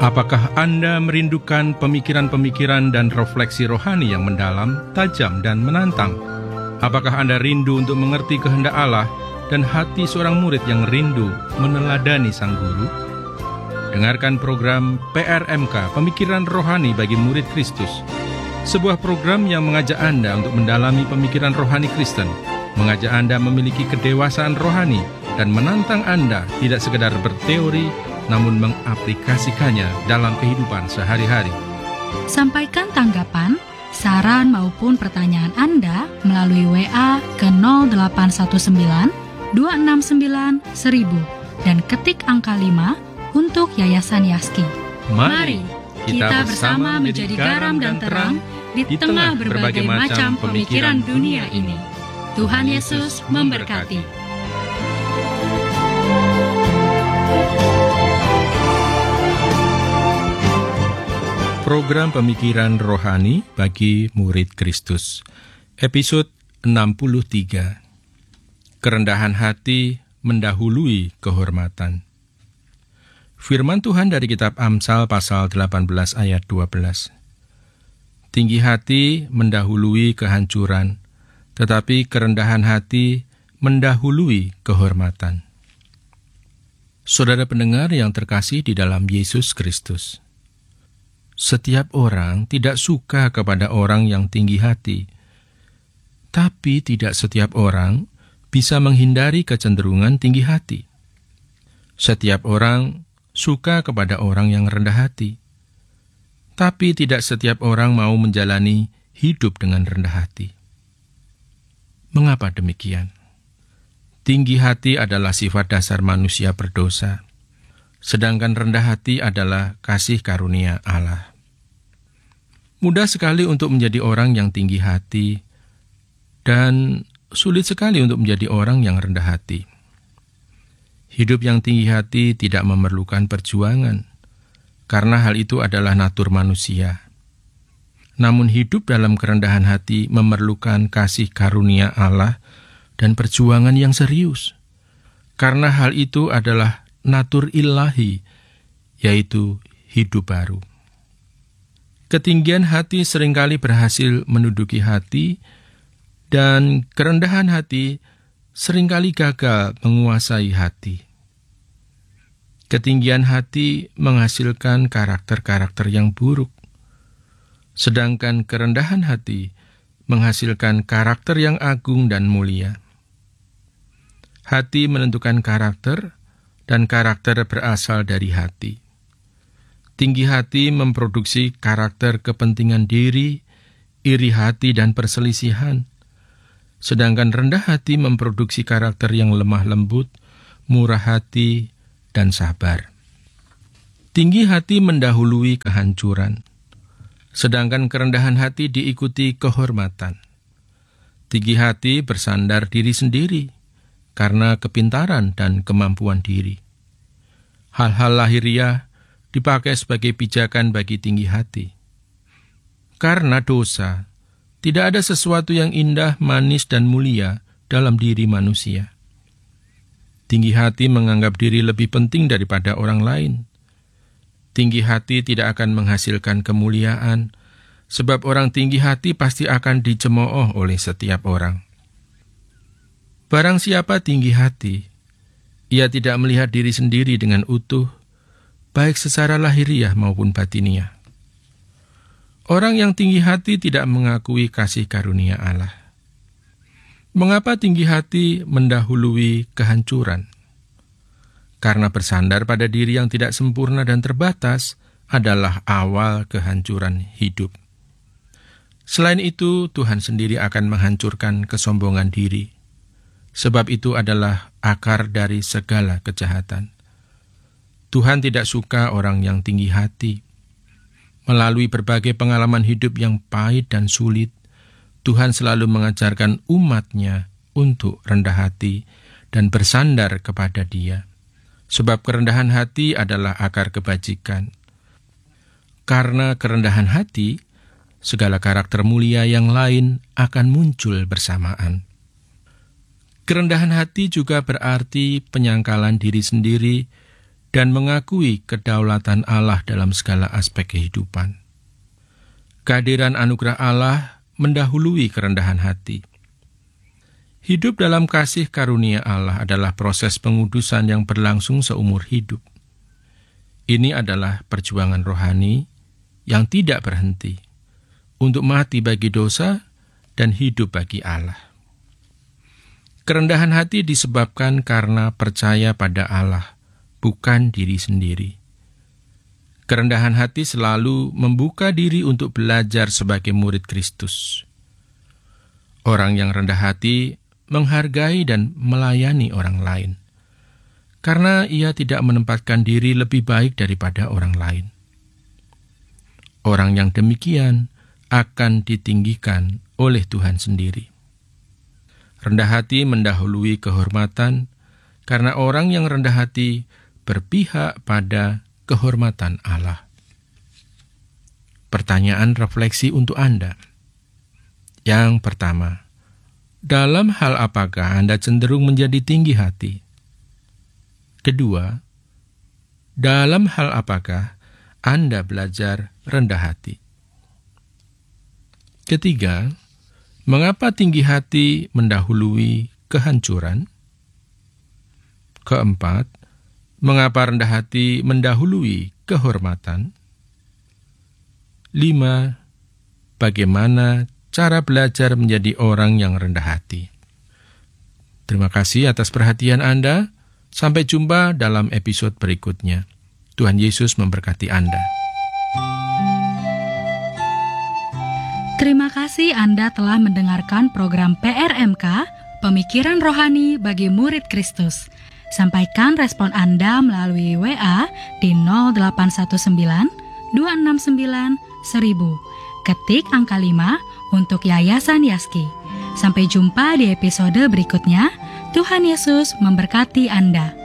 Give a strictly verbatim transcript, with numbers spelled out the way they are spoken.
Apakah Anda merindukan pemikiran-pemikiran dan refleksi rohani yang mendalam, tajam, dan menantang? Apakah Anda rindu untuk mengerti kehendak Allah dan hati seorang murid yang rindu meneladani Sang Guru? Dengarkan program P R M K, Pemikiran Rohani bagi Murid Kristus. Sebuah program yang mengajak Anda untuk mendalami pemikiran rohani Kristen, mengajak Anda memiliki kedewasaan rohani, dan menantang Anda tidak sekedar berteori, namun mengaplikasikannya dalam kehidupan sehari-hari. Sampaikan tanggapan, saran maupun pertanyaan Anda melalui W A ke nol delapan satu sembilan dua enam sembilan seribu dan ketik angka lima untuk Yayasan Yaski. Mari kita bersama menjadi garam dan terang di tengah berbagai macam pemikiran dunia ini. Tuhan Yesus memberkati. Program Pemikiran Rohani bagi Murid Kristus, episode enam puluh tiga. Kerendahan hati mendahului kehormatan. Firman Tuhan dari kitab Amsal pasal delapan belas ayat dua belas. Tinggi hati mendahului kehancuran, tetapi kerendahan hati mendahului kehormatan. Saudara pendengar yang terkasih di dalam Yesus Kristus, setiap orang tidak suka kepada orang yang tinggi hati, tapi tidak setiap orang bisa menghindari kecenderungan tinggi hati. Setiap orang suka kepada orang yang rendah hati, tapi tidak setiap orang mau menjalani hidup dengan rendah hati. Mengapa demikian? Tinggi hati adalah sifat dasar manusia berdosa, sedangkan rendah hati adalah kasih karunia Allah. Mudah sekali untuk menjadi orang yang tinggi hati, dan sulit sekali untuk menjadi orang yang rendah hati. Hidup yang tinggi hati tidak memerlukan perjuangan, karena hal itu adalah natur manusia. Namun hidup dalam kerendahan hati memerlukan kasih karunia Allah dan perjuangan yang serius, karena hal itu adalah natur ilahi, yaitu hidup baru. Ketinggian hati seringkali berhasil menduduki hati, dan kerendahan hati seringkali gagal menguasai hati. Ketinggian hati menghasilkan karakter-karakter yang buruk, sedangkan kerendahan hati menghasilkan karakter yang agung dan mulia. Hati menentukan karakter, dan karakter berasal dari hati. Tinggi hati memproduksi karakter kepentingan diri, iri hati, dan perselisihan. Sedangkan rendah hati memproduksi karakter yang lemah lembut, murah hati, dan sabar. Tinggi hati mendahului kehancuran, sedangkan kerendahan hati diikuti kehormatan. Tinggi hati bersandar diri sendiri karena kepintaran dan kemampuan diri. Hal-hal lahiriah dipakai sebagai pijakan bagi tinggi hati. Karena dosa, tidak ada sesuatu yang indah, manis, dan mulia dalam diri manusia. Tinggi hati menganggap diri lebih penting daripada orang lain. Tinggi hati tidak akan menghasilkan kemuliaan, sebab orang tinggi hati pasti akan dicemooh oleh setiap orang. Barang siapa tinggi hati, ia tidak melihat diri sendiri dengan utuh, baik secara lahiriah maupun batiniah. Orang yang tinggi hati tidak mengakui kasih karunia Allah. Mengapa tinggi hati mendahului kehancuran? Karena bersandar pada diri yang tidak sempurna dan terbatas adalah awal kehancuran hidup. Selain itu, Tuhan sendiri akan menghancurkan kesombongan diri, sebab itu adalah akar dari segala kejahatan. Tuhan tidak suka orang yang tinggi hati. Melalui berbagai pengalaman hidup yang pahit dan sulit, Tuhan selalu mengajarkan umat-Nya untuk rendah hati dan bersandar kepada Dia. Sebab kerendahan hati adalah akar kebajikan. Karena kerendahan hati, segala karakter mulia yang lain akan muncul bersamaan. Kerendahan hati juga berarti penyangkalan diri sendiri dan mengakui kedaulatan Allah dalam segala aspek kehidupan. Kehadiran anugerah Allah mendahului kerendahan hati. Hidup dalam kasih karunia Allah adalah proses pengudusan yang berlangsung seumur hidup. Ini adalah perjuangan rohani yang tidak berhenti untuk mati bagi dosa dan hidup bagi Allah. Kerendahan hati disebabkan karena percaya pada Allah, bukan diri sendiri. Kerendahan hati selalu membuka diri untuk belajar sebagai murid Kristus. Orang yang rendah hati menghargai dan melayani orang lain, karena ia tidak menempatkan diri lebih baik daripada orang lain. Orang yang demikian akan ditinggikan oleh Tuhan sendiri. Rendah hati mendahului kehormatan, karena orang yang rendah hati berpihak pada kehormatan Allah. Pertanyaan refleksi untuk Anda. Yang pertama, dalam hal apakah Anda cenderung menjadi tinggi hati? Kedua, dalam hal apakah Anda belajar rendah hati? Ketiga, mengapa tinggi hati mendahului kehancuran? Keempat, mengapa rendah hati mendahului kehormatan? Lima, bagaimana cara belajar menjadi orang yang rendah hati? Terima kasih atas perhatian Anda. Sampai jumpa dalam episode berikutnya. Tuhan Yesus memberkati Anda. Terima kasih Anda telah mendengarkan program P R M K, Pemikiran Rohani bagi Murid Kristus. Sampaikan respon Anda melalui W A di nol delapan satu sembilan dua enam sembilan seribu. Ketik angka lima untuk Yayasan Yaski. Sampai jumpa di episode berikutnya. Tuhan Yesus memberkati Anda.